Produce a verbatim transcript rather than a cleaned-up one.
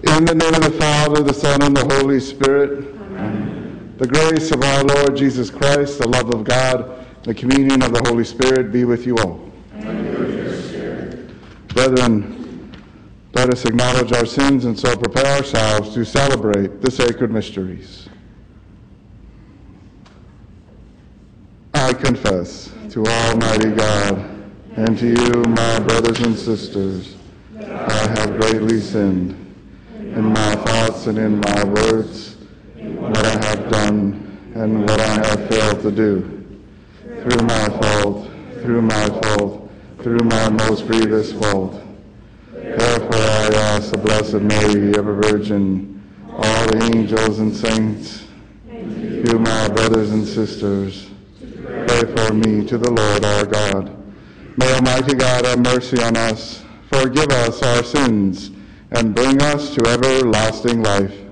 In the name of the Father, the Son, and the Holy Spirit. Amen. The grace of our Lord Jesus Christ, the love of God, the communion of the Holy Spirit be with you all. And with your spirit. Brethren, let us acknowledge our sins and so prepare ourselves to celebrate the sacred mysteries. I confess to Almighty God and to you, my brothers and sisters, that I have greatly sinned in my thoughts and in my words, what I have done and what I have failed to do. Through my fault, through my fault, through my most grievous fault. Therefore I ask the Blessed Mary, ever Virgin, all the angels and saints, you, my brothers and sisters, pray for me to the Lord our God. May Almighty God have mercy on us, forgive us our sins, and bring us to everlasting life.